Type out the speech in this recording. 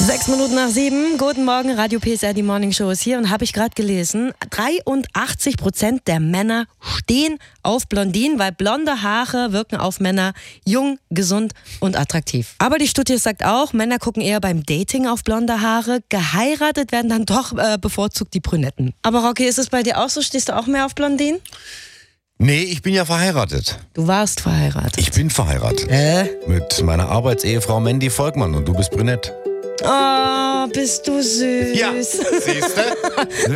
6:07, guten Morgen, Radio PSR, die Morning Show ist hier und habe ich gerade gelesen, 83% der Männer stehen auf Blondinen, weil blonde Haare wirken auf Männer jung, gesund und attraktiv. Aber die Studie sagt auch, Männer gucken eher beim Dating auf blonde Haare, geheiratet werden dann doch bevorzugt die Brünetten. Aber Rocky, ist es bei dir auch so, stehst du auch mehr auf Blondinen? Nee, ich bin ja verheiratet. Du warst verheiratet. Ich bin verheiratet. Mit meiner Arbeitsehefrau Mandy Volkmann und du bist brünett. Oh, bist du süß. Ja, siehste?